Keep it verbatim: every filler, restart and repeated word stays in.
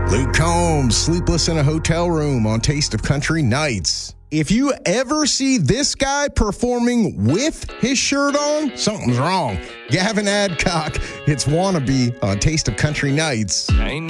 Luke Combs, sleepless in a hotel room on Taste of Country Nights. If you ever see this guy performing with his shirt on, something's wrong. Gavin Adcock, it's Wannabe on Taste of Country Nights.